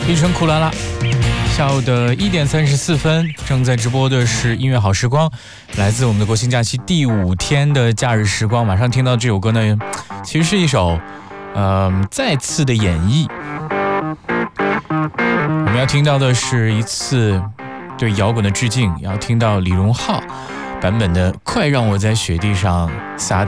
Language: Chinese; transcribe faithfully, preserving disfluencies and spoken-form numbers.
绿城苦啦啦，下午的一点三十四分，正在直播的是音乐好时光，来自我们的国庆假期第五天的假日时光。马上听到这首歌呢，其实是一首，呃，再次的演绎。我们要听到的是一次对摇滚的致敬，要听到李荣浩版本的《快让我在雪地上撒》。